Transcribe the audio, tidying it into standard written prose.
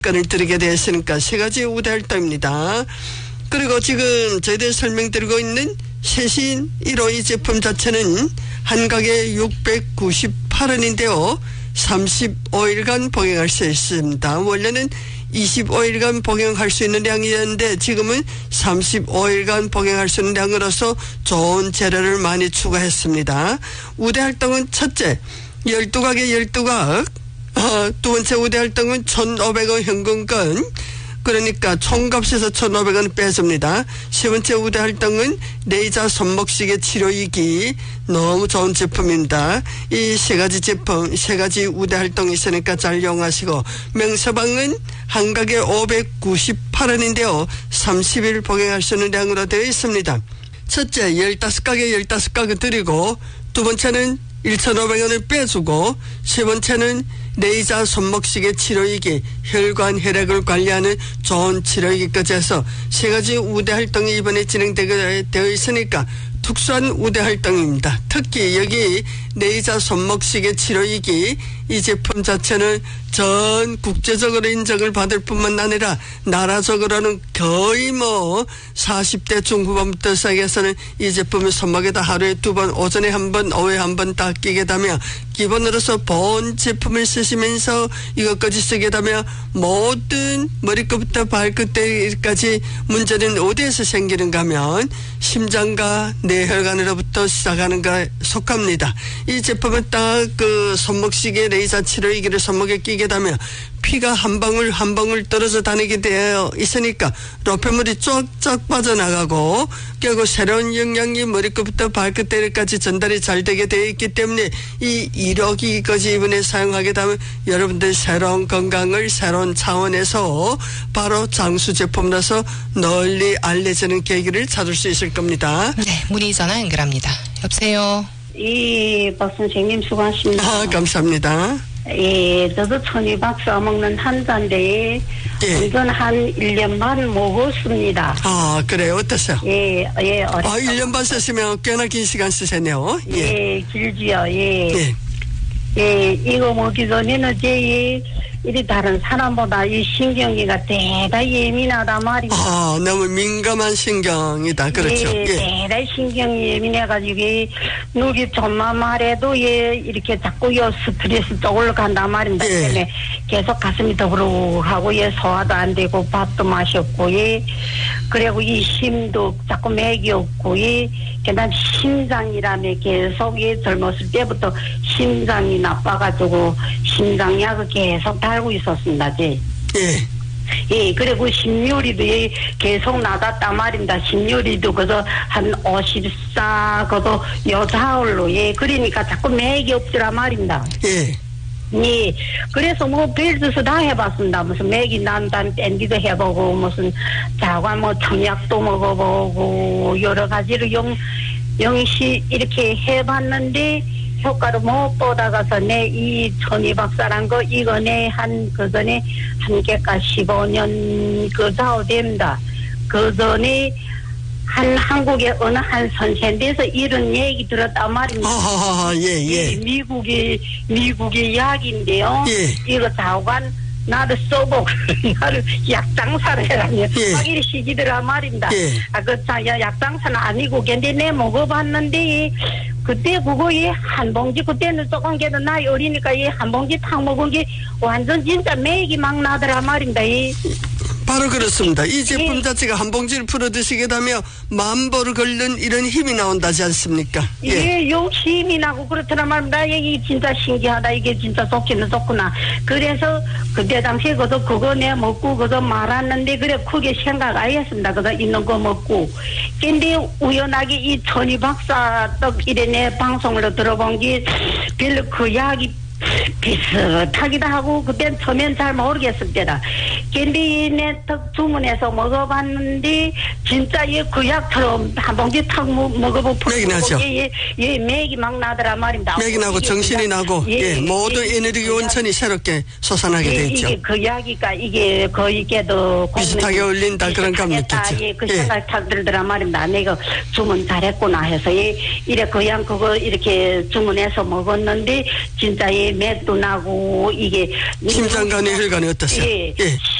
건을 드리게 되었으니까 세 가지 우대 활동입니다. 그리고 지금 저희들 설명드리고 있는 최신 1호 이 제품 자체는 한 가게 698원인데요. 35일간 복용할 수 있습니다. 원래는 25일간 복용할 수 있는 양이었는데 지금은 35일간 복용할 수 있는 양으로서 좋은 재료를 많이 추가했습니다. 우대 활동은 첫째 12가게 12각, 두 번째 우대 활동은 1,500원 현금권, 그러니까 총값에서 1,500원 빼줍니다. 세 번째 우대 활동은 레이저 손목시계 치료이기, 너무 좋은 제품입니다. 이 세 가지 제품, 세 가지 우대 활동이 있으니까 잘 이용하시고, 명서방은 한 가게 598원인데요. 30일 복용할 수 있는 양으로 되어 있습니다. 첫째 15가게 15가게 드리고, 두 번째는 1,500원을 빼주고, 세 번째는 레이저 손목시계 치료이기, 혈관 혈액을 관리하는 좋은 치료이기까지 해서 세 가지 우대 활동이 이번에 진행되어 있으니까 특수한 우대 활동입니다. 특히 여기 레이저 손목시계 치료이기 이 제품 자체는 전 국제적으로 인정을 받을 뿐만 아니라 나라적으로는 거의 40대 중후반부터 시작해서는 이 제품을 손목에다 하루에 2번, 오전에 한 번, 오후에 한 번 다 끼게 되면 기본으로서 본 제품을 쓰시면서 이것까지 쓰게 되면 모든 머리끝부터 발끝까지 문제는 어디에서 생기는가 하면 심장과 뇌혈관으로부터 시작하는가 속합니다. 이 제품은 딱 그 손목시계 레이저 치료기를 손목에 끼게 되면 피가 한 방울 한 방울 떨어져 다니게 되어 있으니까 노폐물이 쫙쫙 빠져나가고 결국 새로운 영양이 머리끝부터 발끝까지 전달이 잘 되게 되어 있기 때문에 이 1호기까지 이번에 사용하게 되면 여러분들 새로운 건강을 새로운 차원에서 바로 장수 제품으로서 널리 알려지는 계기를 찾을 수 있을 겁니다. 네, 문의 전화 연결합니다. 여보세요. 박 선생님 수고하십니다. 감사합니다. 예, 저도 천이박사 먹는 환자인데, 운전 한 1년 반 먹었습니다. 그래요? 어떠세요? 예. 1년 반 쓰시면 꽤나 긴 시간 쓰셨네요. 예, 길지요, 예. 이거 먹기 전에는 이리 다른 사람보다 이 신경이가 대단히 예민하다 말입니다. 너무 민감한 신경이다. 그렇죠. 대단히 신경이 예민해가지고, 누기 좀만 말해도 이렇게 자꾸 스트레스 쪽으로 간단 말입니다. 때문에 계속 가슴이 더부룩하고, 소화도 안 되고, 밥도 마셨고, 그리고 이 힘도 자꾸 맥이 없고, 그다음 심장이라며 계속 젊었을 때부터 심장이 나빠가지고, 심장약을 계속 달고 있었습니다. 그리고 심유리도 계속 나갔단 말입니다. 심유리도 그저 한 54, 그저 여자울로, 그러니까 자꾸 맥이 없더라 말입니다. 그래서 별짓을 다 해봤습니다. 무슨 맥이 난다는 밴디도 해보고, 무슨 자관 청약도 먹어보고, 여러 가지로 영시 이렇게 해봤는데, 효과를 못 보다가서 이 천이박사란 거, 이거네 그전에 한 개가 15년 좌우 됩니다. 그 전에 한국의 어느 한 선생님께서 이런 얘기 들었단 말입니다. 미국의 약인데요. 이거 자관 나를 써보고, 나를 약장사를 해라니, 하기를 시키더라 말입니다. 약장사는 아니고, 근데 내 먹어봤는데, 그때 한 봉지, 그때는 조금 걔도 나이 어리니까 한 봉지 탁 먹은 게 완전 진짜 맥이 막 나더라 말입니다. 바로 그렇습니다. 이 제품 자체가 한 봉지를 풀어 드시게 되면 만보를 긁는 이런 힘이 나온다지 않습니까? 요 힘이 나고 그렇더라 말입니다. 이게 진짜 신기하다. 이게 진짜 좋기는 좋구나. 그래서 그때 당시에 그거 내 먹고 그거 말았는데 그래 크게 생각 안 했습니다. 그거 있는 거 먹고. 근데 우연하게 이 천이박사 떡 이래 방송으로 들어본 게 별로 그 약이 비슷하기도 하고 그땐 처음엔 잘 모르겠을 때라. 캔디네턱 주문해서 먹어봤는데 진짜 그 약처럼 한 봉지 탁 먹어보고 맥이 나죠. 예, 맥이 막 나더라 말입니다. 맥이 나고 정신이 나고 모든 에너지 그 원천이 새롭게 솟아나게 돼 있죠. 이게 그 약이가 이게 거기에도 비슷하게 어울린다 그런 감 느꼈죠. 그 생각 탁 들더라 말입니다. 내가 주문 잘했구나 해서 이래 그냥 그거 이렇게 주문해서 먹었는데 진짜 맥도 나고 이게 심장간의 혈관이 어떠세요? 예.